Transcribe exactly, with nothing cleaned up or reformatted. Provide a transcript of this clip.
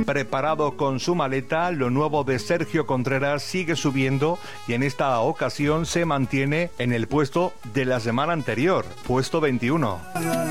preparado con su maleta. Lo nuevo de Sergio Contreras sigue subiendo y en esta ocasión se mantiene en el puesto de la semana anterior, puesto veintiuno.